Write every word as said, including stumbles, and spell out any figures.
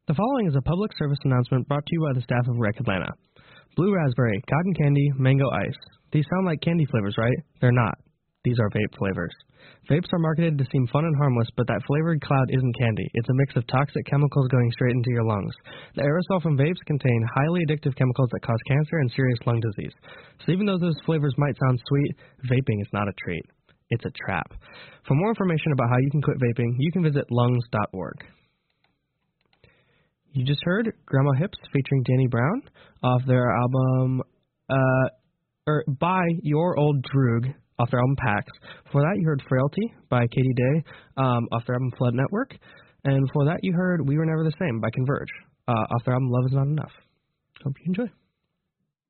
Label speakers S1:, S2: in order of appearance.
S1: The following is a public service announcement brought to you by the staff of Rec Atlanta. Blue raspberry, cotton candy, mango ice. These sound like candy flavors, right? They're not. These are vape flavors. Vapes are marketed to seem fun and harmless, but that flavored cloud isn't candy. It's a mix of toxic chemicals going straight into your lungs. The aerosol from vapes contain highly addictive chemicals that cause cancer and serious lung disease. So even though those flavors might sound sweet, vaping is not a treat. It's a trap. For more information about how you can quit vaping, you can visit lungs dot org. You just heard Grandma Hips featuring Danny Brown off their album, uh, or by Your Old Droog off their album Pax. Before that, you heard Frailty by Katie Day um, off their album Flood Network. And before that, you heard We Were Never the Same by Converge uh, off their album Love Is Not Enough. Hope you enjoy.